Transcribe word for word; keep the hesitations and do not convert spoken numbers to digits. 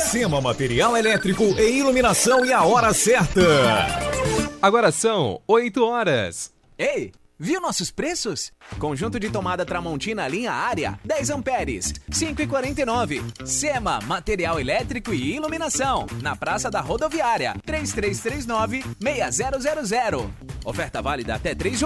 Sema Material Elétrico e Iluminação e a hora certa. Agora são oito horas. Ei, viu nossos preços? Conjunto de tomada Tramontina linha área, dez amperes, cinco e quarenta e nove. Sema Material Elétrico e Iluminação, na Praça da Rodoviária, três três três nove, seis zero zero zero. Oferta válida até três de